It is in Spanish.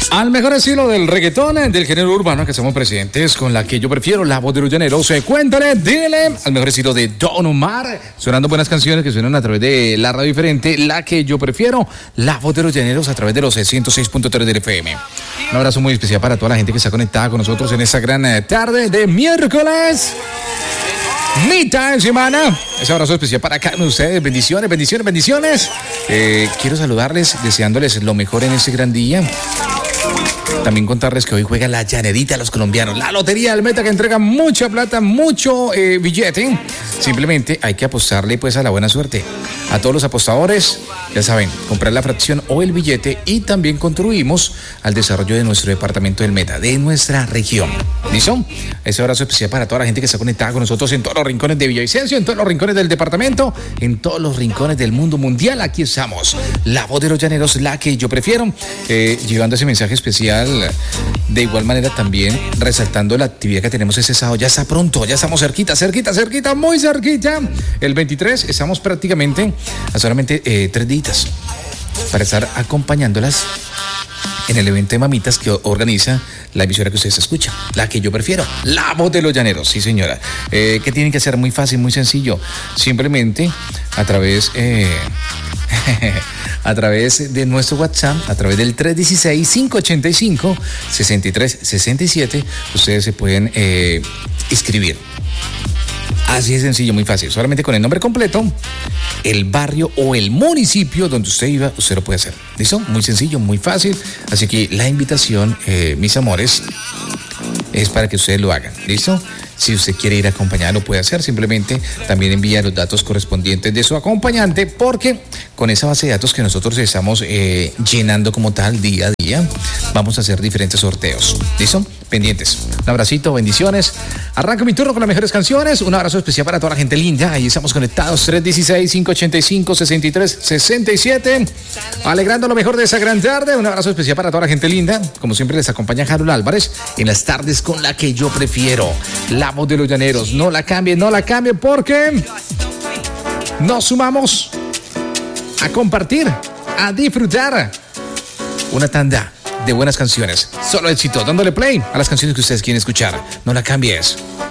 Al mejor estilo del reggaetón, del género urbano que somos presentes, con la que yo prefiero, la voz de los llaneros. Cuéntale, dile, al mejor estilo de Don Omar, sonando buenas canciones que suenan a través de la radio diferente, la que yo prefiero, la voz de los llaneros a través de los 106.3 del FM. Un abrazo muy especial para toda la gente que está conectada con nosotros en esta gran tarde de miércoles, mitad de semana. Ese abrazo especial para cada uno de ustedes. Bendiciones, bendiciones, bendiciones. Quiero saludarles, deseándoles lo mejor en este gran día. También contarles que hoy juega la llanerita, los colombianos, la lotería del Meta, que entrega mucha plata, mucho billete. Simplemente hay que apostarle pues a la buena suerte. A todos los apostadores, ya saben, comprar la fracción o el billete, y también contribuimos al desarrollo de nuestro departamento del Meta, de nuestra región. ¿Listo? Ese abrazo especial para toda la gente que está conectada con nosotros en todos los rincones de Villavicencio, en todos los rincones del departamento, en todos los rincones del mundo mundial. Aquí estamos, la voz de los llaneros, la que yo prefiero, llevando ese mensaje especial. De igual manera también resaltando la actividad que tenemos ese sábado. Ya está pronto, ya estamos cerquita, muy cerquita. El 23 estamos prácticamente a solamente 3 días para estar acompañándolas en el evento de mamitas que organiza la emisora que ustedes escuchan, la que yo prefiero, la voz de los llaneros. Sí, señora. ¿Qué tienen que hacer? Muy fácil, muy sencillo. Simplemente a través de nuestro WhatsApp, a través del 316-585-6367, ustedes se pueden inscribir. Así de sencillo, muy fácil. Solamente con el nombre completo, el barrio o el municipio donde usted iba, usted lo puede hacer. ¿Listo? Muy sencillo, muy fácil. Así que la invitación, mis amores, es para que ustedes lo hagan. ¿Listo? Si usted quiere ir acompañado, lo puede hacer. Simplemente también envía los datos correspondientes de su acompañante, porque con esa base de datos que nosotros estamos llenando como tal día a día, vamos a hacer diferentes sorteos. ¿Listo? Pendientes. Un abracito, bendiciones. Arranco mi turno con las mejores canciones. Un abrazo especial para toda la gente linda. Ahí estamos conectados. 316-585-6367. Alegrando lo mejor de esa gran tarde. Un abrazo especial para toda la gente linda. Como siempre, les acompaña Harold Álvarez en las tardes con la que yo prefiero, la voz de los llaneros. No la cambien, porque nos sumamos a compartir, a disfrutar una tanda de buenas canciones. Solo éxito, dándole play a las canciones que ustedes quieren escuchar. No la cambies.